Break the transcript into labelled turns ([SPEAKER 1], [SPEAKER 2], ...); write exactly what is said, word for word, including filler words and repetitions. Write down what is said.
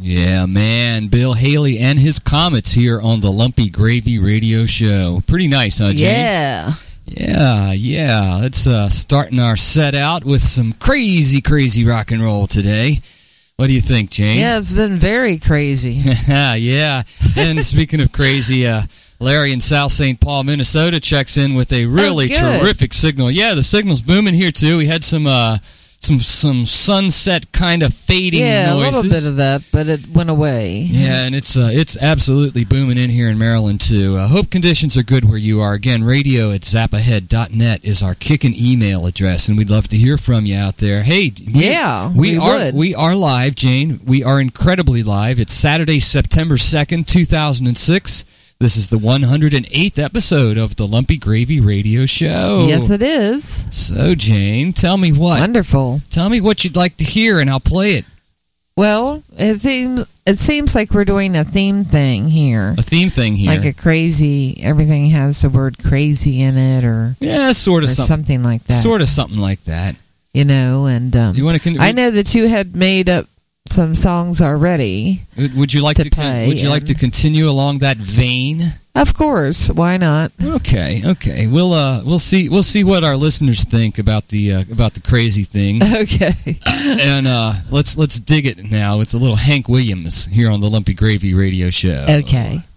[SPEAKER 1] Yeah, man. Bill Haley and his Comets here on the Lumpy Gravy Radio Show. Pretty nice, huh, Jane?
[SPEAKER 2] Yeah.
[SPEAKER 1] Yeah, yeah. Let's uh, starting our set out with some crazy, crazy rock and roll today. What do you think, Jane?
[SPEAKER 2] Yeah, it's been very crazy.
[SPEAKER 1] Yeah. And speaking of crazy, uh, Larry in South Saint Paul, Minnesota checks in with a really
[SPEAKER 2] oh,
[SPEAKER 1] terrific signal. Yeah, the signal's booming here, too. We had some... Uh, Some some sunset kind of fading
[SPEAKER 2] yeah,
[SPEAKER 1] noises.
[SPEAKER 2] Yeah, a little bit of that, but it went away.
[SPEAKER 1] Yeah, and it's uh, it's absolutely booming in here in Maryland, too. I uh, hope conditions are good where you are. Again, radio at zap ahead dot net is our kickin' email address, and we'd love to hear from you out there. Hey, we,
[SPEAKER 2] yeah,
[SPEAKER 1] we,
[SPEAKER 2] we
[SPEAKER 1] are
[SPEAKER 2] would.
[SPEAKER 1] we are live, Jane. We are incredibly live. It's Saturday, September second, two thousand six. This is the one hundred eighth episode of the Lumpy Gravy Radio Show.
[SPEAKER 2] Yes, it is.
[SPEAKER 1] So, Jane, tell me what.
[SPEAKER 2] Wonderful.
[SPEAKER 1] Tell me what you'd like to hear, and I'll play it.
[SPEAKER 2] Well, it seems, it seems like we're doing a theme thing here.
[SPEAKER 1] A theme thing here.
[SPEAKER 2] Like a crazy, everything has the word crazy in it, or
[SPEAKER 1] yeah, sort of
[SPEAKER 2] or
[SPEAKER 1] something.
[SPEAKER 2] something like that.
[SPEAKER 1] Sort of something like that.
[SPEAKER 2] You know, and um,
[SPEAKER 1] you want to? Con-
[SPEAKER 2] I know that you had made up some songs already.
[SPEAKER 1] Would you like
[SPEAKER 2] to,
[SPEAKER 1] to
[SPEAKER 2] play?
[SPEAKER 1] Con- would you like to continue along that vein?
[SPEAKER 2] Of course, why not?
[SPEAKER 1] Okay, okay. We'll uh, we'll see we'll see what our listeners think about the uh, about the crazy thing.
[SPEAKER 2] Okay.
[SPEAKER 1] And uh, let's let's dig it now with a little Hank Williams here on the Lumpy Gravy Radio Show.
[SPEAKER 2] Okay.